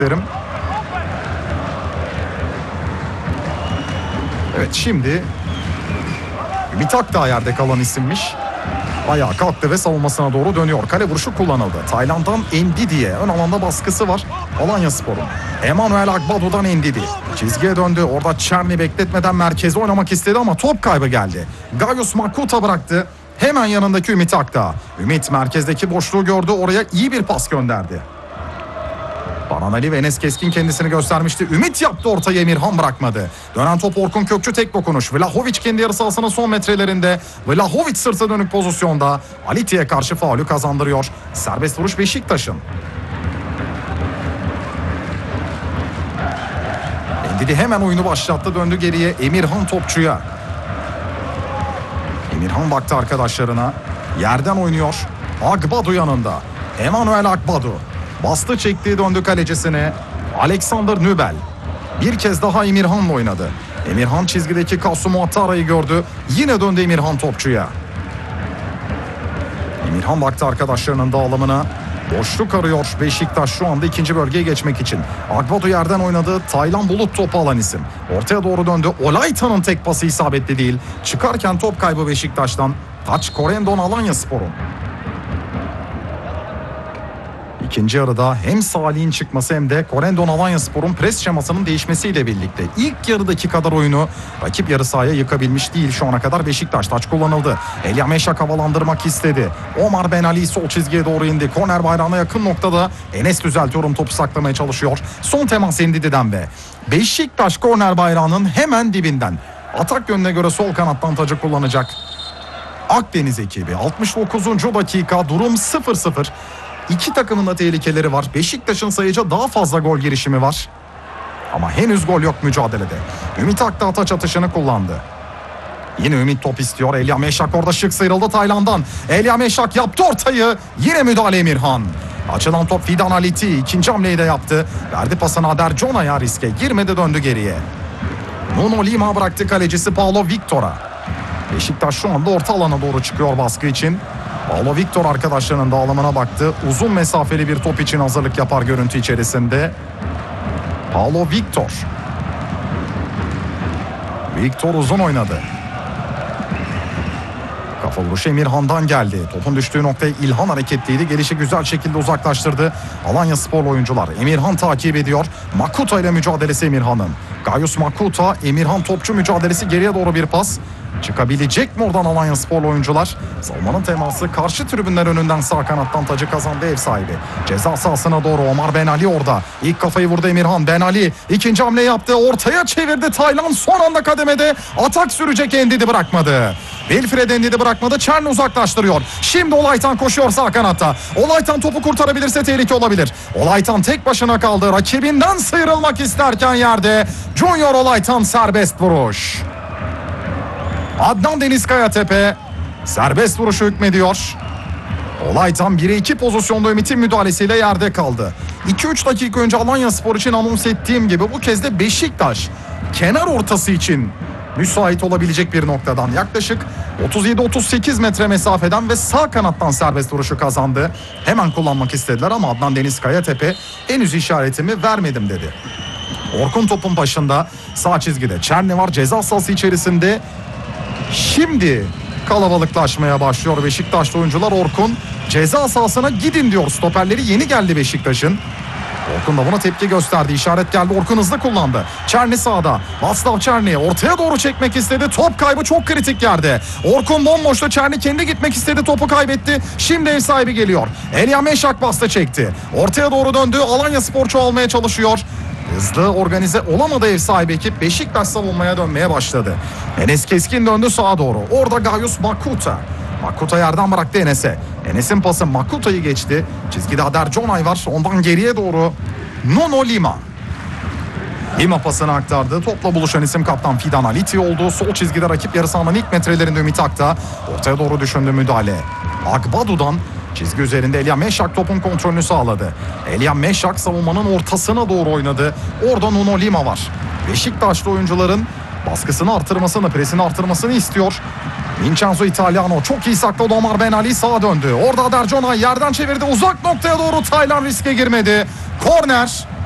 isterim. Evet, şimdi Ümit Akdağ yerde kalan isimmiş. Ayağa kalktı ve savunmasına doğru dönüyor. Kale vuruşu kullanıldı. Tayland'dan Ndidi'ye ön alanda baskısı var Alanyaspor'un. Emmanuel Agbadu'dan Ndidi. Çizgiye döndü. Orada Çerni bekletmeden merkeze oynamak istedi ama top kaybı geldi. Gayus Makuta bıraktı. Hemen yanındaki Ümit Akdağ. Ümit merkezdeki boşluğu gördü. Oraya iyi bir pas gönderdi. Baran Ali ve Enes Keskin kendisini göstermişti. Ümit yaptı ortayı, Emirhan bırakmadı. Dönen top Orkun Kökçü, tek dokunuş. Vlahovic kendi yarı sahasının son metrelerinde. Vlahovic sırtı dönük pozisyonda. Aliti'ye karşı faulü kazandırıyor. Serbest vuruş Beşiktaş'ın. Endidi hemen oyunu başlattı, döndü geriye Emirhan topçuya. Emirhan baktı arkadaşlarına. Yerden oynuyor. Agbadu yanında. Emmanuel Agbadu. Bastı, çekti, döndü kalecisine. Alexander Nübel. Bir kez daha Emirhan'la oynadı. Emirhan çizgideki Kasumu Atara'yı gördü. Yine döndü Emirhan topçuya. Emirhan baktı arkadaşlarının dağılımına. Boşluk arıyor Beşiktaş şu anda ikinci bölgeye geçmek için. Agbadu yerden oynadı. Taylan Bulut topu alan isim. Ortaya doğru döndü. Olaytan'ın tek pası isabetli değil. Çıkarken top kaybı Beşiktaş'tan. Taç Korendon Alanyaspor'un. İkinci yarıda hem Salih'in çıkması hem de Korendon Alanyaspor'un pres şemasının değişmesiyle birlikte ilk yarıdaki kadar oyunu rakip yarı sahaya yıkabilmiş değil şu ana kadar Beşiktaş. Taç kullanıldı. Elia Meşak havalandırmak istedi. Omar Ben Ali sol çizgiye doğru indi. Korner bayrağına yakın noktada Enes düzeltiyorum, topu saklamaya çalışıyor. Son temas Ndidi'den ve Beşiktaş korner bayrağının hemen dibinden. Atak yönüne göre sol kanattan Tacı kullanacak Akdeniz ekibi. 69. dakika, durum 0-0. İki takımın da tehlikeleri var. Beşiktaş'ın sayıca daha fazla gol girişimi var. Ama henüz gol yok mücadelede. Ümit Akdağ taç atışını kullandı. Yine Ümit top istiyor. Elia Meşak orada şık sıyrıldı Tayland'dan. Elia Meşak yaptı ortayı. Yine müdahale Emirhan. Açılan top Fidan Aliti. İkinci hamleyi de yaptı. Verdi pasını Ader Cona'ya, riske girmedi, döndü geriye. Nuno Lima bıraktı kalecisi Paulo Victor'a. Beşiktaş şu anda orta alana doğru çıkıyor baskı için. Paulo Victor arkadaşlarının dağılımına baktı. Uzun mesafeli bir top için hazırlık yapar görüntü içerisinde. Paulo Victor. Victor uzun oynadı. Kafa vuruşu Emirhan'dan geldi. Topun düştüğü noktaya İlhan hareketliydi. Gelişi güzel şekilde uzaklaştırdı Alanyaspor oyuncular. Emirhan takip ediyor. Makuta ile mücadelesi Emirhan'ın. Gayus Makuta, Emirhan topçu mücadelesi, geriye doğru bir pas. Çıkabilecek mi oradan Alanyaspor oyuncular? Savunmanın teması karşı tribünler önünden sağ kanattan Tacı kazandı ev sahibi. Ceza sahasına doğru Omar Ben Ali orada. İlk kafayı vurdu Emirhan. Ben Ali ikinci hamle yaptı. Ortaya çevirdi Taylan. Son anda kademede atak sürecek, Ndidi bırakmadı. Wilfred Ndidi bırakmadı. Çerni uzaklaştırıyor. Şimdi Olaytan koşuyor sağ kanatta. Olaytan topu kurtarabilirse tehlike olabilir. Olaytan tek başına kaldı. Rakibinden sıyrılmak isterken yerde Junior Olaytan serbest vuruş. Adnan Deniz Kayatepe serbest vuruşu hükmediyor. Olaytan 1'e 2 pozisyonda Ümit'in müdahalesiyle yerde kaldı. 2-3 dakika önce Alanyaspor için anons ettiğim gibi bu kez de Beşiktaş kenar ortası için müsait olabilecek bir noktadan yaklaşık 37-38 metre mesafeden ve sağ kanattan serbest vuruşu kazandı. Hemen kullanmak istediler ama Adnan Deniz Kayatepe henüz işaretimi vermedim dedi. Orkun topun başında, sağ çizgide Çerni var ceza sahası içerisinde. Şimdi kalabalıklaşmaya başlıyor Beşiktaşlı oyuncular. Orkun ceza sahasına gidin diyor. Stoperleri yeni geldi Beşiktaş'ın. Orkun da buna tepki gösterdi. İşaret geldi. Orkun hızlı kullandı. Çerni sağda. Václav Çerni ortaya doğru çekmek istedi. Top kaybı çok kritik yerde. Orkun bomboşta. Çerni kendi gitmek istedi. Topu kaybetti. Şimdi ev sahibi geliyor. Elia Meşak bastı, çekti. Ortaya doğru döndü. Alanyaspor çoğalmaya çalışıyor. Hızlı organize olamadı ev sahibi ekip. Beşiktaş savunmaya dönmeye başladı. Enes Keskin döndü sağa doğru. Orada Gayus Makuta. Makuta yerden bıraktı Enes'e. Enes'in pası Makuta'yı geçti. Çizgide Ader Conay var. Ondan geriye doğru Nuno Lima. Lima pasını aktardı. Topla buluşan isim kaptan Fidan Aliti oldu. Sol çizgide rakip yarı sahanın ilk metrelerinde Ümit Akdağ. Ortaya doğru düşündü müdahale. Agbadu'dan çizgi üzerinde Elia Meşak topun kontrolünü sağladı. Elia Meşak savunmanın ortasına doğru oynadı. Orada Nuno Lima var. Beşiktaşlı oyuncuların baskısını artırmasını, presini artırmasını istiyor. Vincenzo Italiano çok iyi sakladı. Omar Ben Ali sağa döndü. Orada Ader Conay yerden çevirdi. Uzak noktaya doğru Taylan riske girmedi. Korner.